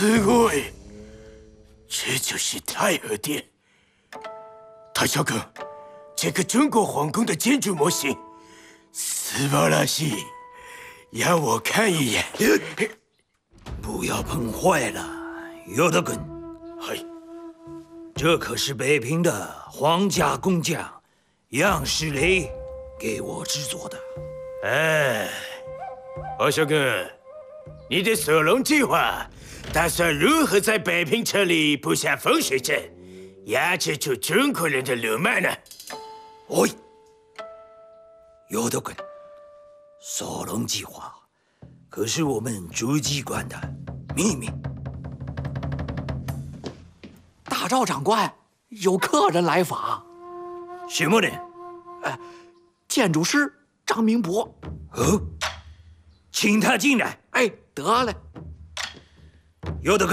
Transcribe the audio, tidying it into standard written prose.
すごい，这就是太和殿。大将军，这个中国皇宫的建筑模型，斯巴拉西，让我看一眼。 不要碰坏了，尤德根。 嘿， 这可是北平的皇家工匠杨世雷给我制作的。 哎，大将军，你的索隆计划打算如何在北平城里布下风水阵，压制住中国人的鲁莽呢？ 喂，尤德根，索隆计划可是我们主机关的秘密。 大赵长官，有客人来访。 什么人？ 建筑师张明博。 哦，请他进来。 哎，得嘞。 尤德根。